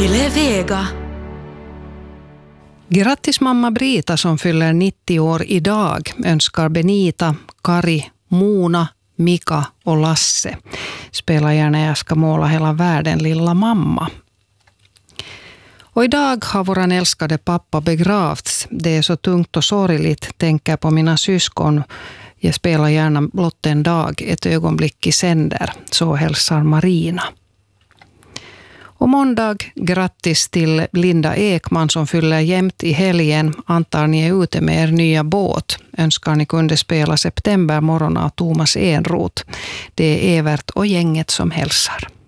Yle Vega. Grattis mamma Brita som fyller 90 år idag önskar Benita, Kari, Mona, Mika och Lasse. Spela gärna Jag ska måla hela världen, lilla mamma. Och idag har våran älskade pappa begravts. Det är så tungt och sorgligt, tänker på mina syskon. Jag spelar gärna blott en dag, ett ögonblick i sänder. Så hälsar Marina. Och måndag, grattis till Linda Ekman som fyller jämt i helgen. Antar ni är ute med er nya båt. Önskar ni kunde spela septembermorgon av Thomas Enroth. Det är Evert och gänget som hälsar.